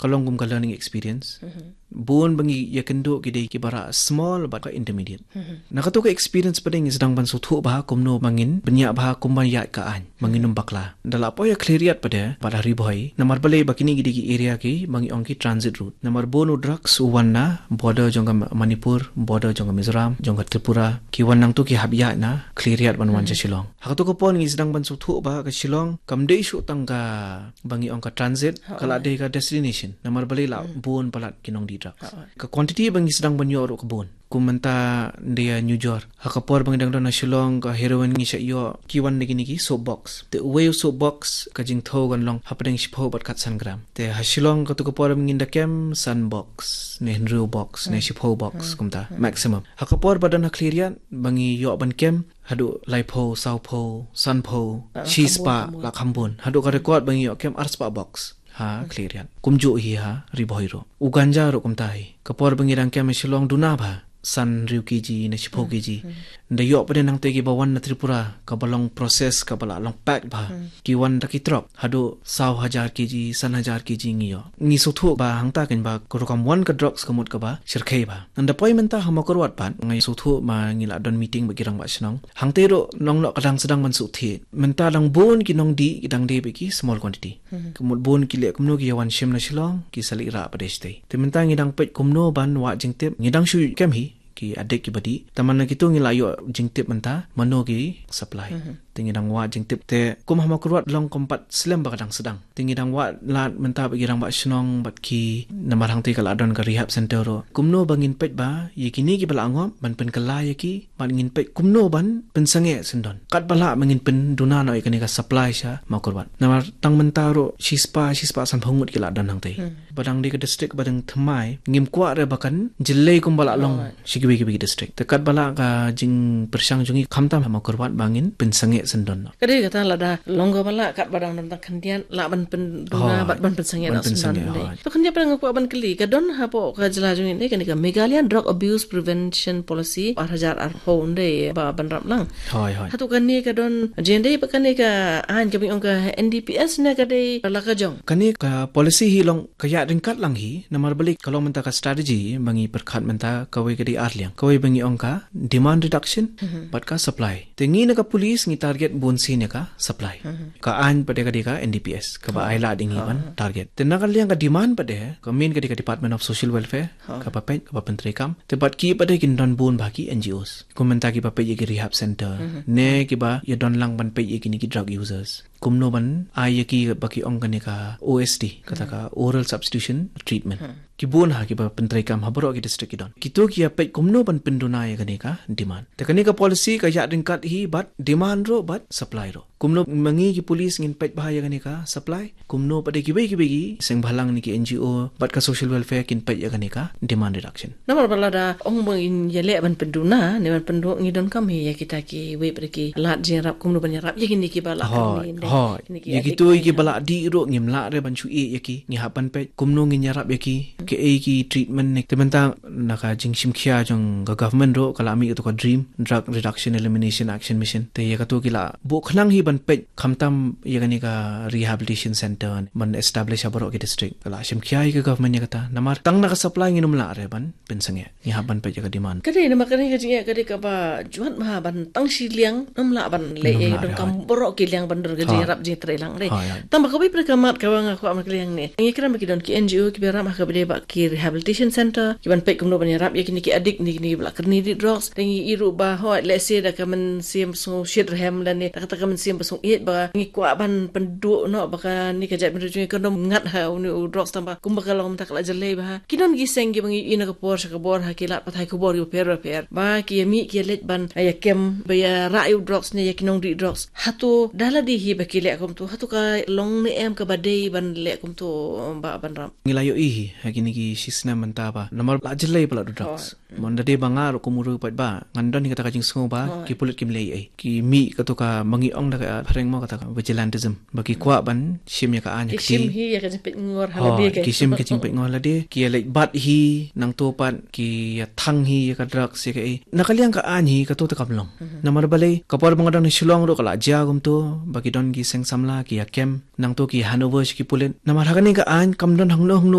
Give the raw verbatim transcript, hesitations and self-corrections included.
kalong gum ka learning experience. Mm-hmm. Buon bangi ya kendo kide ki bara small but intermediate. Mm-hmm. Nakato ka experience pading sedang ban suthu bah kumno mangin benya bah kumban ya kaan manginum bakla. Dala po ya cleariat pada pada riboy namar bale bakini gide ki area ki mangi ongki transit route. Namar bono drugs uwanna border jongga Manipur, border jongga Mizoram, jongga Tripura ki wanang tu ki habya na cleariat ban wan Shillong. Hakato ko pon ngi sedang ban suthu bah ka Shillong kamde isu tangga bangi ongka transit kala de ka destination. Namar bale la buon palat kinong di ka quantity bang sedang banyo ro kebun kumenta dia New York hakapor bang dang na Shillong ka heroin ngi yo kiwan ni gini ki soap box the way soap box ka jing tho gan long hapdeng shpo bat kat san gram te ha Shillong ka tu ka por bang inda kem sun box ne henru box ne shpo box kumta maximum hakapor badan ha clearian bangi yo ban kem hadu laipo saupo sunpo chispa la khambun hadu ka record bangi yo kem arspa box ha clearian kumju hi ha ribohiro uganja ro kumtai kapor bangirang kya Shillong duna ba san riu kiji na shipo kiji nda yo pade nang tegi bawan na Tripura ka balong process ka bala long pack ba ki wan ta ki trop hado saw hajar kiji san hajar kiji ngiyo ngi suthu ba hangta ken ba ko kam wan ka drugs kamut ka ba shirkhei ba nda poi menta hamakorwat pan ngai suthu ma ngila don meeting ba girang ba snong hangte ro nong lo kadang sedang man suthi menta lang bon ki nong di kidang de be ki small quantity kamut bon ki le kumno ki yawan shim na Shillong ki sali ra pradesh te te menta ngidang pet kumno ban wa jingtep ngidang shu kem hi ki adek ki badi taman na kitu ngila yo jingtip menta mano ki supply mm-hmm. tingi dang wa jingtip te kum hama kurwat long kompat slam ba kadang sedang tingi dang wa lat menta bagi rang ba snong bat ki namarang ti kala adon ka rehab center ro kumno bangin pet ba yikini ki bala angom ban pen kala yaki ban ngin pet kumno ban pen sange sendon kat bala mangin pen duna no ikani ka supply sha ma kurwat namar tang menta ro shispa shispa san phongut ki la dan hang te mm. badang di ka district badang thmai ngim kwa re bakan jillei kum bala long oh, shigi bagi district tekat bala ka jing persang jungi khamta ma kurwat bangin pen sange sendon kade kata lada longgo bala kat badang nang khandian la ban pen duna bat ban pen sange na sendon dei to khandia pang ko ban kli ka don ha po ka jela jungi dei kan ka Meghalaya drug abuse prevention policy par hajar ar ho dei ba ban ram lang hoi hoi hatu kan ni ka don jende pa kan ni ka an ka bing ka N D P S na ka dei la ka jong kan ni ka policy hi long kaya ringkat lang hi namar balik kalau menta ka strategy bangi perkhat menta kawai ka di arliang kawai bangi ongka demand reduction mm-hmm. bat ka supply tengi na ka police ngi target bonsi ne ka supply mm-hmm. ka an pade ka di ka N D P S ka ba oh. aila dingi ban oh. target tenna ka liang ka demand pade ka main ka di ka Department of Social Welfare oh. ka pa pet ka pa pentri kam te bat ki pade kin don bon baki N G Os komenta ki pa pe ye ki rehab center mm-hmm. ne ki ba ye don lang ban pe ye ki ni ki drug users kumno ban ay ki baki ong ka ni ka O S T kata ka mm-hmm. oral substitution treatment mm-hmm. kibun ha kiba pentrai kam habro ki district idon kito ki apet kumno ban penduna ya kani ka demand te kani ka policy ka ya ringkat hi bat demand ro bat supply ro kumno mangi ki police ngin pet bahaya kani ka supply kumno pade ki bai ki begi seng bhalang ni ki N G O bat ka social welfare kin pet ya kani ka demand reduction namar balada ong bang yele ban penduna ne ban pendu ngidon kam hi ya kita ki we pade ki lat jerap kumno ban yarap ya kini ki bala kan ni ho ya kito ki bala di ro ngim la re ban chu e ya ki ni hapan pet kumno ngin yarap ya ki ke e ki treatment nek tementang naka jing simkhia jong ga government ro kala mi to ka dream drug reduction elimination action mission te ya ka to kila bo khlang hi ban pet khamtam ya gani ka rehabilitation center man establish abro ki district kala simkhia hi ka government ya kata namar tang naka supply nginum la re ban pensange ni ha ban pet ya ka demand kade na makani ka jing ya kade ka ba juat ma ban tang si liang nam la ban le e dong kam boro ki liang ban der ga jing rap jing trelang re tam ka bi prekamat ka wang ko am kliang ne ngi kira mi don ki N G O ki beram ka bele ba ki rehabilitation center kiban pek kumno banyarap ya kini ki adik ni ni bla kerni di drugs tengi iru ba ho let's say da kamen sim so shit reham lan ni kata kamen sim pasung it ba ngi kwa ban pendu no baka ni ka jat menju ka nom ngat ha ni drugs tamba kum ba kalong tak la jale ba kinon gi seng gi bangi ina ka por ka bor ha kilat pathai ku bor yu per per ba ki mi ki let ban ya kem ba ya ra yu drugs ni ya kinong di drugs hatu dala di hi ba ki le kum tu hatu ka long ni em ka badai ban le kum tu ba ban ram ngilayo i ha kini ki sisna mentaba nomor la jelai pala drugs monda de bangar ko muru pat ba ngandon kata kajing sngo ba ki pulit kim lei ai ki mi ka to ka mangi ong da ka phareng mo kata vigilantism bagi kwa ban shim ya ka an ki shim hi ya ka jipit ngor hala de ki shim ka jing pet ngor la de ki like bat hi nang to pat ki thang hi ka drugs ya ka ai nakaliang ka an hi ka to ta kamlong namar balai ka por bangadang ni Shillong ro kala ja gum to bagi don ki seng samla ki ya kem nang to ki Hanover ki pulit namar hakani ka an kamdon hangno